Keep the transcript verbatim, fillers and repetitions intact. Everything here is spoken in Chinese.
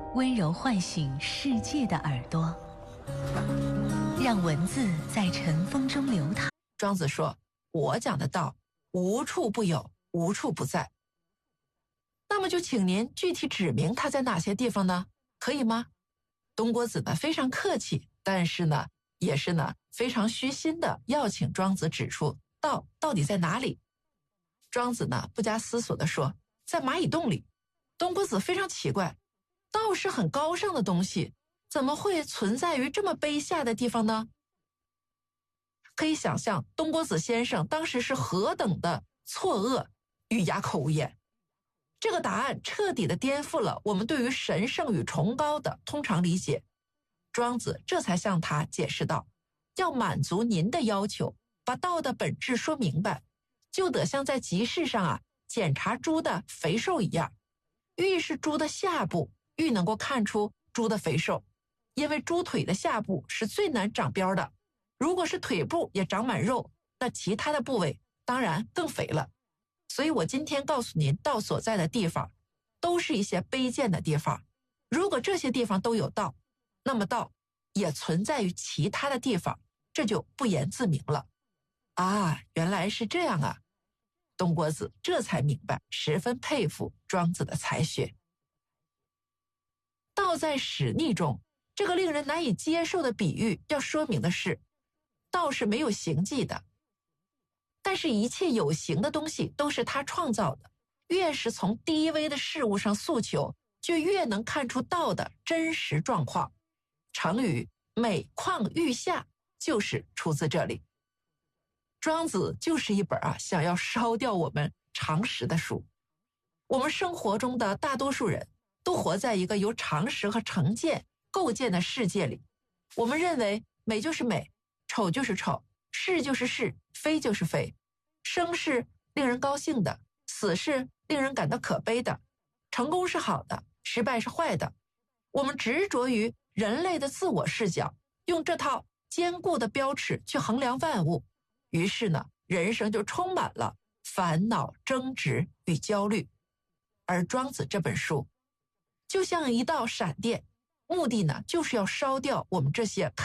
温柔唤醒世界的耳朵，让文字在尘封中流淌。 庄子说，我讲的道无处不有，无处不在。那么就请您具体指明它在哪些地方呢？可以吗？东郭子呢非常客气，但是呢也是呢非常虚心的要请庄子指出道到底在哪里。庄子呢不加思索地说，在蚂蚁洞里。东郭子非常奇怪，道是很高尚的东西，怎么会存在于这么卑下的地方呢？可以想象东郭子先生当时是何等的错愕与哑口无言。这个答案彻底地颠覆了我们对于神圣与崇高的通常理解。庄子这才向他解释道，要满足您的要求，把道的本质说明白，就得像在集市上啊检查猪的肥瘦一样，愈是猪的下部，愈能够看出猪的肥瘦，因为猪腿的下部是最难长膘的，如果是腿部也长满肉，那其他的部位当然更肥了。所以我今天告诉您，道所在的地方都是一些卑贱的地方，如果这些地方都有道，那么道也存在于其他的地方，这就不言自明了。啊，原来是这样啊！东郭子这才明白，十分佩服庄子的才学。道在使逆中，这个令人难以接受的比喻要说明的是，道是没有形迹的，但是一切有形的东西都是他创造的，越是从低微的事物上诉求，就越能看出道的真实状况。成语每况愈下就是出自这里。庄子就是一本啊想要烧掉我们常识的书。我们生活中的大多数人都活在一个由常识和成见构建的世界里，我们认为美就是美，丑就是丑，是就是是，非就是非，生是令人高兴的，死是令人感到可悲的，成功是好的，失败是坏的。我们执着于人类的自我视角，用这套坚固的标尺去衡量万物，于是呢，人生就充满了烦恼、争执与焦虑。而庄子这本书就像一道闪电，目的呢就是要烧掉我们这些